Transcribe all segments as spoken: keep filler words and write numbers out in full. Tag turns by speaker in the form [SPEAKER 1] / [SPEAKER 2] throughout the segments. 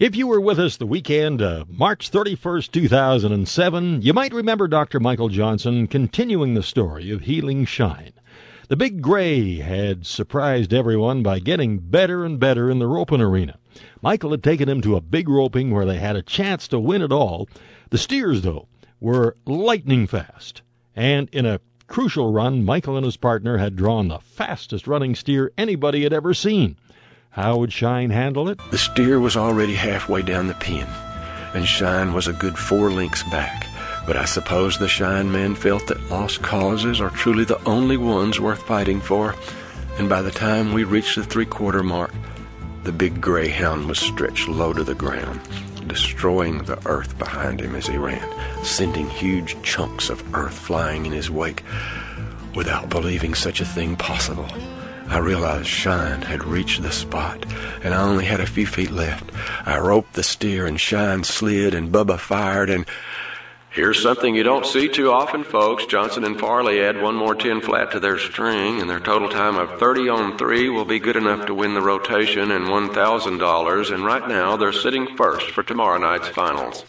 [SPEAKER 1] If you were with us the weekend of March thirty-first, two thousand seven, you might remember Doctor Michael Johnson continuing the story of Healing Shine. The Big Gray had surprised everyone by getting better and better in the roping arena. Michael had taken him to a big roping where they had a chance to win it all. The steers, though, were lightning fast. And in a crucial run, Michael and his partner had drawn the fastest running steer anybody had ever seen. How would Shine handle it?
[SPEAKER 2] The steer was already halfway down the pen, and Shine was a good four lengths back. But I suppose the Shine men felt that lost causes are truly the only ones worth fighting for, and by the time we reached the three-quarter mark, the big greyhound was stretched low to the ground, destroying the earth behind him as he ran, sending huge chunks of earth flying in his wake. Without believing such a thing possible, I realized Shine had reached the spot, and I only had a few feet left. I roped the steer, and Shine slid, and Bubba fired, and...
[SPEAKER 3] Here's something you don't see too often, folks. Johnson and Farley add one more ten flat to their string, and their total time of thirty on three will be good enough to win the rotation and one thousand dollars, and right now they're sitting first for tomorrow night's finals.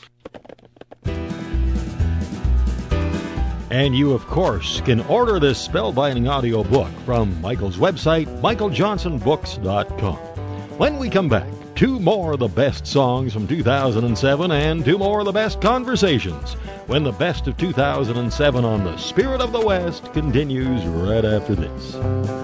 [SPEAKER 1] And you, of course, can order this spellbinding audio book from Michael's website, michael johnson books dot com. When we come back, two more of the best songs from two thousand seven and two more of the best conversations when the best of two thousand seven on the Spirit of the West continues right after this.